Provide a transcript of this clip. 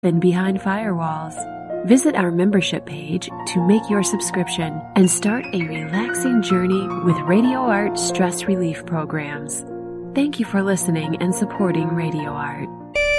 than behind firewalls. Visit our membership page to make your subscription and start a relaxing journey with Radio Art stress relief programs. Thank you for listening and supporting Radio Art.